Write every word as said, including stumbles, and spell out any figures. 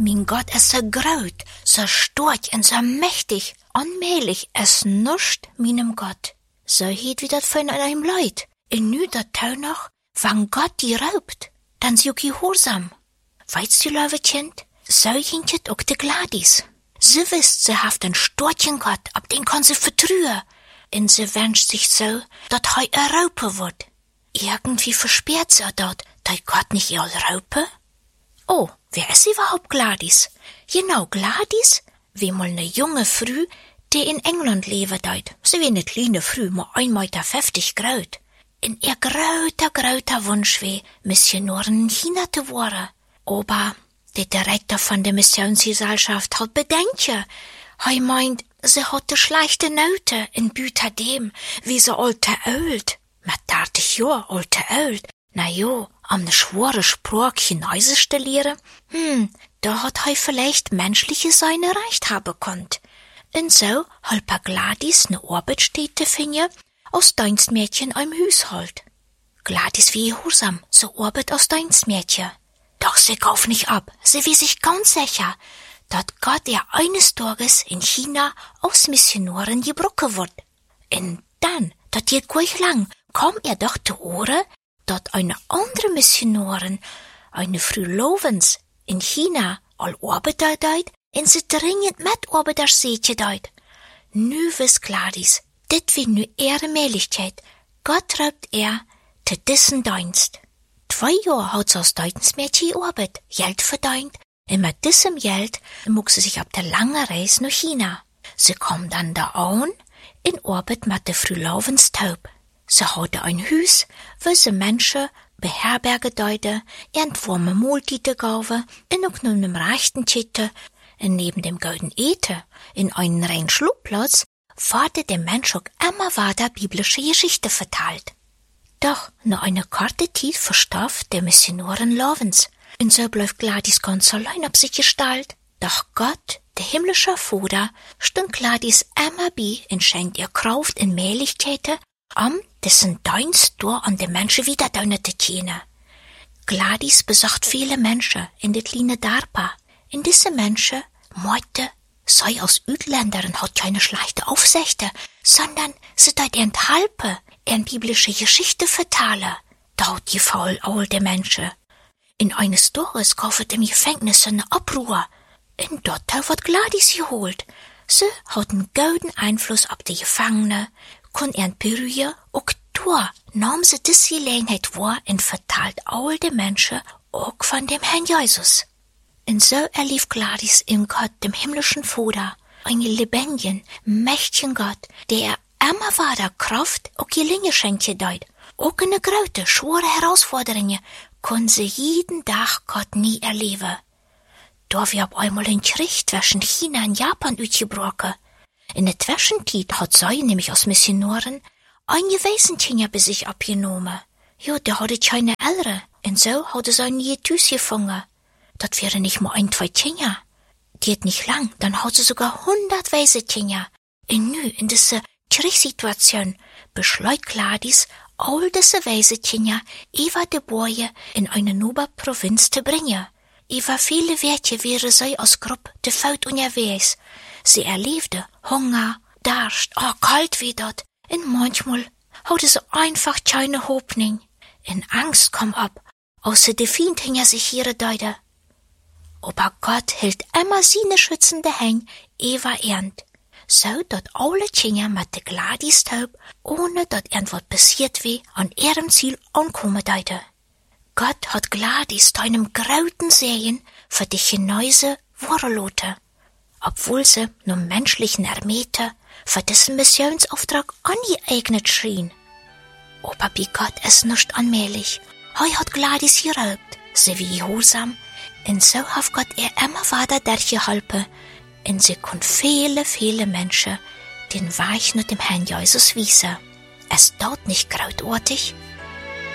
mein Gott, es so graut, so stark und so mächtig, allmählich, es nuscht meinem Gott. So hiet wie dat von einem Leut. Und nu dat tau noch, wann Gott die raubt, dann sie auch gehorsam. Weißt du, liebe Kind, so hintet auch de Gladys. Sie wisst, sie haft ein starken Gott, ab den kann sie vertrühen. Und sie wünscht sich so, dat hei er raupe wird. Irgendwie versperrt sie dort, dat Gott nicht ihr raupe. Oh, wer ist überhaupt Gladys? Genau, Gladys, wie mal ne junge Frü, die in England lebe deit. Sie wie ne kleine Frü, ma ein Meter fünfzig graut. In ihr grauter, grauter Wunsch weh, Missionoren in China zu worden. Aber der Direktor von der Missionsgesellschaft hat Bedenken. Hei meint, sie hat de schlechte Note in Büter dem, wie sie alte Ölt. Mit dreißig Jahr alte Ölt. Na jo, am ne schwere Sprach Chinesisch zu lehren, hm, da hat hei vielleicht menschliche Seine recht haben konnt. Und so hat bei Gladys ne Arbeitsstätte finden, aus Dienstmädchen im Haushalt. Gladys wie gehorsam, so arbeit aus Dienstmädchen. Doch sie kauf nicht ab, sie wie sich ganz sicher, dat Gott ihr eines Tages in China aus Missionoren gebrochen wird. Und dann, dat geht gleich lang, kam ihr doch zu Ohren, dat eine andere Missionoren, eine Frau Lovens, in China all arbeiter deit, und sie dringend mit arbeiter seetje deit. Nu wiss Gladys, dit wie nu ihre Mählichkeit, Gott raubt er zu diesen Dienst. Zwei Jahr hat sie als Dienstmädchen gearbeitet, Geld verdient, und mit diesem Geld muck sie sich ab der langen Reise nach China. Sie kam dann da an, in Arbeit mit der Frau Lovens Taub. Sie hatte ein Haus, wo sie Menschen beherbergen deute, und warme Mahlzeiten gaven, und auch nun im rechten Titel, und neben dem golden Eten, in einen reinen Schlupfplatz, wurde dem Mensch auch immer weiter biblische Geschichte verteilt. Doch nach einer kurzen Zeit verstarb der Missionoren Lovens, und so bleibt Gladys ganz allein auf sich gestellt. Doch Gott, der himmlische Vater, stund Gladys immer bei und schenkt ihr Kraft und Mählichkeiten, um dessen Dienst durch an den Menschen wieder zu kennen. Gladys besucht viele Menschen in der kleinen Darpa. In diese Menschen meinte, sei als Ütländerin hat keine schlechte Aufsichten, sondern sie deit enthalten, in biblische Geschichte vertalen. Dort die faul alte Menschen. In eines Tages kauft im Gefängnis eine Abruhr. In dort wird Gladys geholt. Sie hat einen guten Einfluss auf die Gefangene, kon ihren berühren, auch da nahm sie diese Gelegenheit wahr und verteilt alte Menschen auch von dem Herrn Jesus. Und so erlief Gladys in Gott, dem himmlischen Vater, einen lebendigen, mächtigen Gott, der immer weiter Kraft und Gelingen schenke deut. Auch in der große, schwere Herausforderungen kon sie jeden Tag Gott nie erleben. Da wir ab einmal ein Krieg zwischen China und Japan ausgebrochen. In der Zwischenzeit hat sie nämlich als Missionoren ein Waisenkind bei sich abgenommen. Ja, der hatte keine Eltern, und so hatte sie nie Tüß gefangen. Das wäre nicht mal ein, zwei Kinder. Die hat nicht lang, dann hat sie sogar hundert Waisenkinder. Und nu, in dieser Kriegssituation, beschleut Gladys, all diese Waisenkinder über die Boje in eine neue Provinz zu bringen. Über viele Werte wäre sie als Gruppe de Faut unterwegs. Sie erlebte Hunger, Durst, oh, kalt wie dort. Und manchmal hatte sie einfach keine Hoffnung. In Angst kam ab, außer der Feind hinter sich ihre Deute. Aber Gott hielt immer seine schützende Hände über ernt. So, dat alle Kinder mit der Gladys Taub, ohne dat irgendwas passiert wie, an ihrem Ziel ankommen deute. Gott hat Gladys zu einem grauten Sehen für die Chinese Wurrelote, obwohl sie nur menschlichen Ermete für diesen Missionsauftrag angeeignet schien. Aber bei Gott ist nicht allmählich. Heu hat Gladys geraubt, sie wie gehorsam, und so hat Gott ihr immer weiter durchgeholfen, und sie kon viele, viele Menschen den Weg nach dem Herrn Jesus wiesen. Es dauert nicht grautartig,